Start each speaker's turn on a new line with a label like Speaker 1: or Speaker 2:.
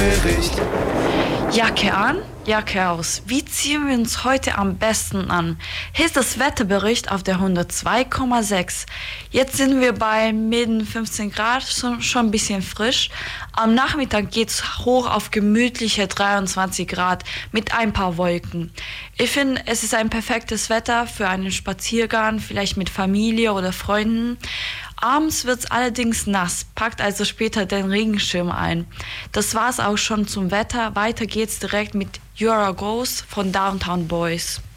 Speaker 1: Wetterbericht.
Speaker 2: Jacke an, Jacke aus. Wie ziehen wir uns heute am besten an? Hier ist das Wetterbericht auf der 102,6. Jetzt sind wir bei mitten 15 Grad, schon ein bisschen frisch. Am Nachmittag geht es hoch auf gemütliche 23 Grad mit ein paar Wolken. Ich finde, es ist ein perfektes Wetter für einen Spaziergang, vielleicht mit Familie oder Freunden. Abends wird es allerdings nass, packt also später den Regenschirm ein. Das war's auch schon zum Wetter. Weiter geht's direkt mit You're a Ghost von Downtown Boys.